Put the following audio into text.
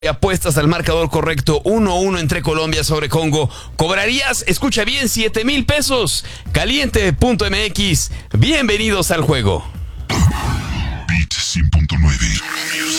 Apuestas al marcador correcto 1-1 entre Colombia sobre Congo. Cobrarías, escucha bien, 7,000 pesos. Caliente.mx. Bienvenidos al juego.